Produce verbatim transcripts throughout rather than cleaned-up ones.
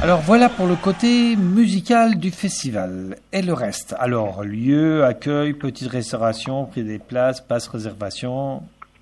Alors voilà pour le côté musical du festival. Et le reste, alors lieu, accueil, petite restauration, prix des places, passe réservation.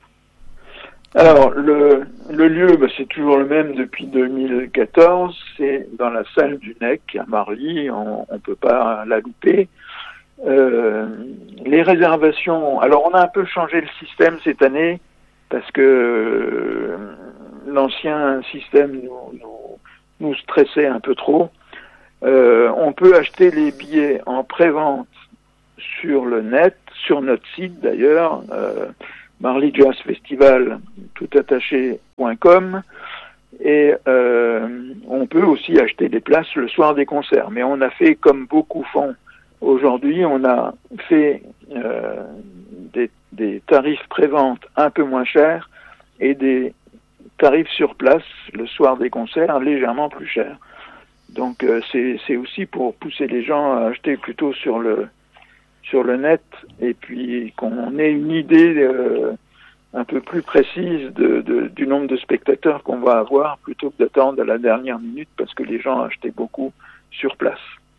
Alors le, le lieu, bah, c'est toujours le même depuis deux mille quatorze, c'est dans la salle du N E C à Marly, on ne peut pas la louper. Euh, les réservations, alors on a un peu changé le système cette année parce que euh, l'ancien système nous, nous, nous stressait un peu trop. Euh, on peut acheter les billets en pré-vente sur le net, sur notre site d'ailleurs, euh, Marly Jazz Festival tout attaché point com, et euh, on peut aussi acheter des places le soir des concerts. Mais on a fait comme beaucoup font aujourd'hui, on a fait euh, des, des tarifs pré-vente un peu moins chers et des tarifs sur place le soir des concerts légèrement plus chers. Donc euh, c'est, c'est aussi pour pousser les gens à acheter plutôt sur le sur le net et puis qu'on ait une idée euh, un peu plus précise de, de, du nombre de spectateurs qu'on va avoir plutôt que d'attendre à la dernière minute parce que les gens achetaient beaucoup sur place.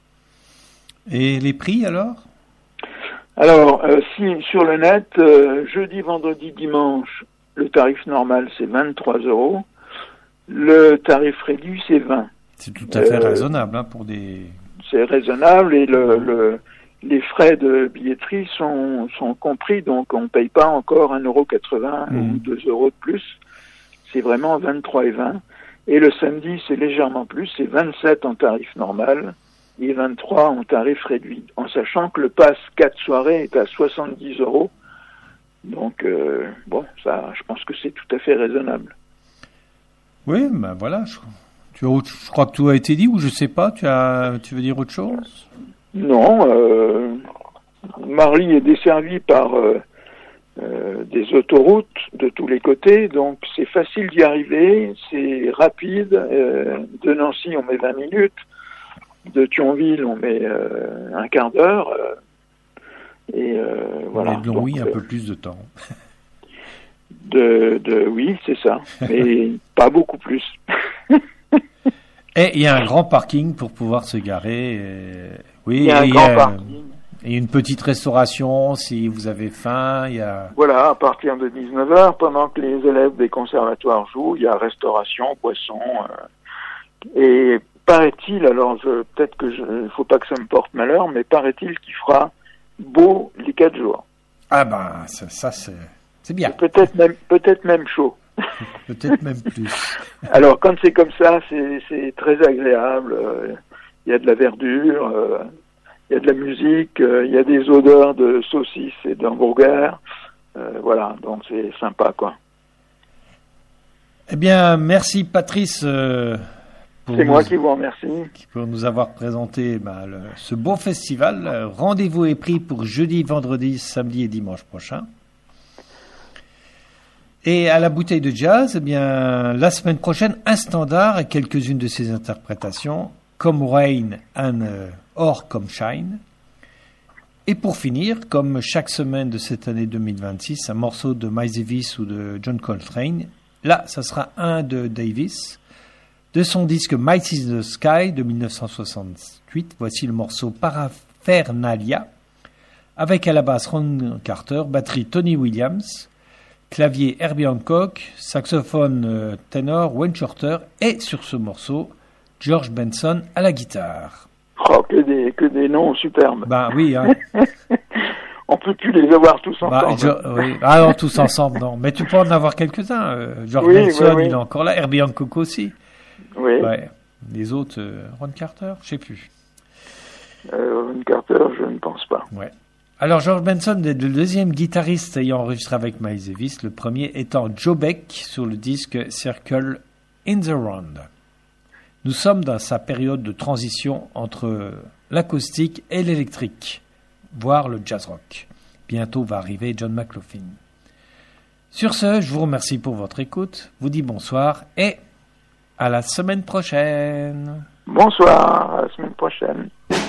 Et les prix alors ? Alors, euh, si sur le net, euh, jeudi, vendredi, dimanche, le tarif normal c'est vingt-trois euros, le tarif réduit c'est vingt. C'est tout à fait euh, raisonnable hein, pour des... C'est raisonnable et le, le, les frais de billetterie sont, sont compris, donc on ne paye pas encore un euro quatre-vingts mmh. ou deux euros de plus. C'est vraiment vingt-trois et vingt. Et le samedi, c'est légèrement plus, c'est vingt-sept en tarif normal et vingt-trois en tarif réduit, en sachant que le pass quatre soirées est à soixante-dix euros. Donc, euh, bon, ça, je pense que c'est tout à fait raisonnable. Oui, ben voilà, je, tu as, je crois que tout a été dit, ou je sais pas, tu, as, tu veux dire autre chose ? Non, euh, Marly est desservie par euh, euh, des autoroutes de tous les côtés, donc c'est facile d'y arriver, c'est rapide. Euh, de Nancy, on met vingt minutes. De Thionville, on met euh, un quart d'heure. Euh, et euh, voilà. Mais de Longwy, un euh, peu plus de temps. De, de, oui, c'est ça, mais pas beaucoup plus. Et il y a un grand parking pour pouvoir se garer. Et... Oui, il y a un et grand euh, parking. Et une petite restauration si vous avez faim. Il y a... Voilà, à partir de dix-neuf heures, pendant que les élèves des conservatoires jouent, il y a restauration, boisson. Euh, et paraît-il, alors je, peut-être que je, il faut pas que ça me porte malheur, mais paraît-il qu'il fera beau les quatre jours. Ah ben, ça, ça c'est, c'est bien. Et peut-être même, peut-être même chaud. Peut-être même plus. Alors quand c'est comme ça, c'est, c'est très agréable. Il y a de la verdure, euh, il y a de la musique, euh, il y a des odeurs de saucisses et d'hamburgers. Euh, voilà, donc c'est sympa, quoi. Eh bien, merci Patrice. Euh, pour c'est nous, moi qui vous remercie. Pour nous avoir présenté bah, le, ce beau festival. Euh, rendez-vous est pris pour jeudi, vendredi, samedi et dimanche prochain. Et à la bouteille de jazz, eh bien, la semaine prochaine, un standard et quelques-unes de ses interprétations, comme Rain and euh, Or Come Shine. Et pour finir, comme chaque semaine de cette année deux mille vingt-six, un morceau de Miles Davis ou de John Coltrane. Là, ça sera un de Davis, de son disque Might is the Sky de dix-neuf cent soixante-huit. Voici le morceau Paraphernalia, avec à la basse Ron Carter, batterie Tony Williams, clavier Herbie Hancock, saxophone euh, ténor Wayne Shorter, et sur ce morceau, George Benson à la guitare. Oh, que des, que des noms superbes. Ben oui, hein. On peut plus les avoir tous ensemble. Bah, je, oui. Ah non, tous ensemble, non. Mais tu peux en avoir quelques-uns. Euh, George oui, Benson, oui, oui. il est encore là. Herbie Hancock aussi. Oui. Ouais. Les autres, euh, Ron Carter, je sais plus. Euh, Ron Carter, je ne pense pas. Ouais. Alors, George Benson est le deuxième guitariste ayant enregistré avec Miles Davis, le premier étant Joe Beck sur le disque Circle in the Round. Nous sommes dans sa période de transition entre l'acoustique et l'électrique, voire le jazz rock. Bientôt va arriver John McLaughlin. Sur ce, je vous remercie pour votre écoute, vous dis bonsoir et à la semaine prochaine. Bonsoir, à la semaine prochaine.